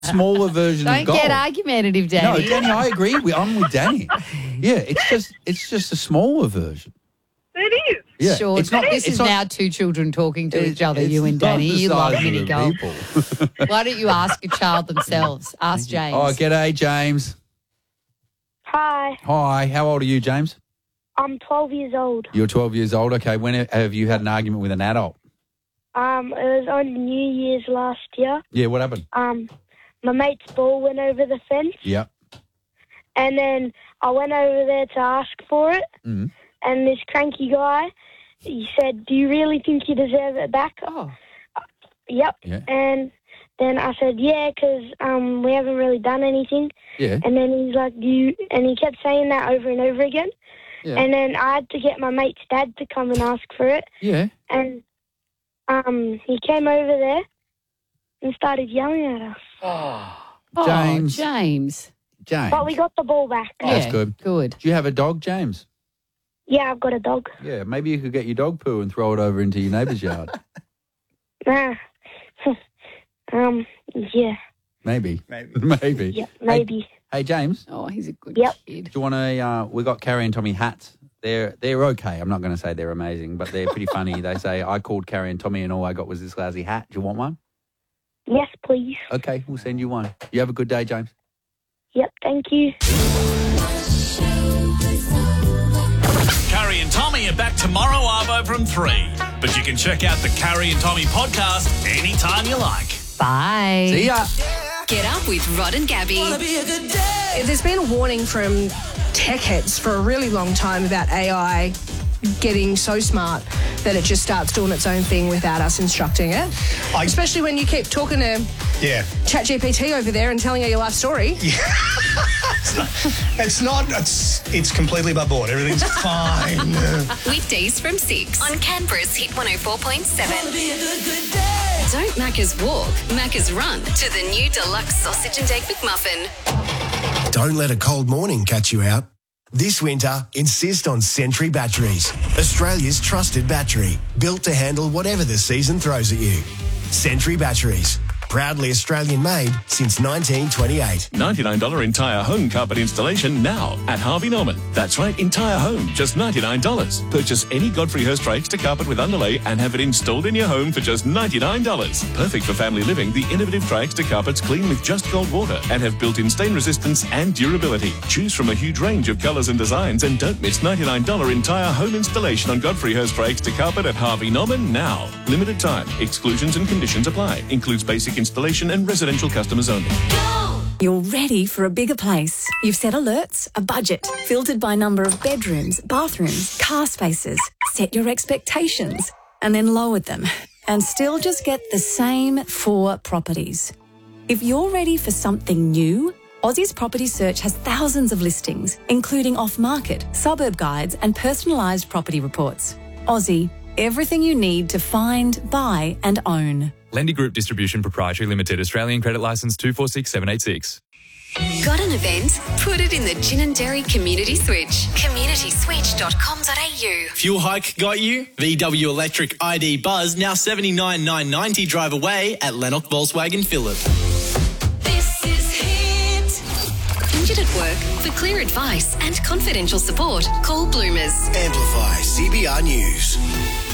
smaller version of Don't gold. get argumentative, Danny. No, Danny, I agree. I'm with Danny. Yeah, it's just a smaller version. It is. Yeah, Sure. it's not. This it's is not, now two children talking to each other, it's you and not Danny. the You love size of mini the golf. people. Why don't you ask a child themselves? Ask James. Oh, g'day, James. Hi, Hi, how old are you, James? I'm 12 years old. You're 12 years old. Okay, when have you had an argument with an adult? It was on New Year's last year. Yeah, what happened? My mate's ball went over the fence, Yeah. and then I went over there to ask for it, Mm. and this cranky guy, he said, "Do you really think you deserve it back?" Oh, Yep. Yeah. And then I said, "Yeah, because we haven't really done anything." Yeah. And then he's like, and he kept saying that over and over again. Yeah. And then I had to get my mate's dad to come and ask for it. Yeah. And he came over there and started yelling at us. James. James. James. But we got the ball back. Oh, that's Yeah, good. Good. Do you have a dog, James? Yeah, I've got a dog. Yeah, maybe you could get your dog poo and throw it over into your neighbour's yard. Nah. Yeah. Maybe. Maybe. Yeah, maybe. Hey, James, Oh, he's a good Yep. kid. do you want to, we got Carrie and Tommy hats. They're okay. I'm not going to say they're amazing, but they're pretty funny. They say, I called Carrie and Tommy and all I got was this lousy hat. Do you want one? Yes, please. Okay, we'll send you one. You have a good day, James. Yep, thank you. Carrie and Tommy are back tomorrow, Arvo, from 3. But you can check out the Carrie and Tommy podcast anytime you like. Bye. See ya. Get up with Rod and Gabby. There's been a warning from tech heads for a really long time about AI getting so smart that it just starts doing its own thing without us instructing it. Especially when you keep talking to ChatGPT over there and telling her your life story. It's completely above board. Everything's fine. Weekdays from 6 on Canberra's Hit 104.7. Don't Macca's walk, Macca's run to the new deluxe sausage and egg McMuffin. Don't let a cold morning catch you out. This winter, insist on Sentry Batteries, Australia's trusted battery, built to handle whatever the season throws at you. Sentry Batteries, proudly Australian-made since 1928. $99 entire home carpet installation now at Harvey Norman. That's right, entire home, just $99. Purchase any Godfrey Hirst Extra carpet with underlay and have it installed in your home for just $99. Perfect for family living, the innovative Tri-Extra carpets clean with just cold water and have built-in stain resistance and durability. Choose from a huge range of colours and designs and don't miss $99 entire home installation on Godfrey Hirst Extra carpet at Harvey Norman now. Limited time. Exclusions and conditions apply. Includes basic installation and residential customers only. You're ready for a bigger place. You've set alerts, a budget, filtered by number of bedrooms, bathrooms, car spaces, set your expectations, and then lowered them, and still just get the same 4 properties. If you're ready for something new, Aussie's Property Search has thousands of listings, including off-market, suburb guides, and personalised property reports. Aussie, everything you need to find, buy, and own. Lendy Group Distribution Proprietary Limited, Australian Credit Licence 246786. Got an event? Put it in the Gin and Dairy Community Switch. communityswitch.com.au. Fuel hike got you? VW Electric ID Buzz now $79,990 drive away at Lennox Volkswagen Phillip. This is Hit. Injured at work? For clear advice and confidential support, call Bloomers. Amplify CBR News.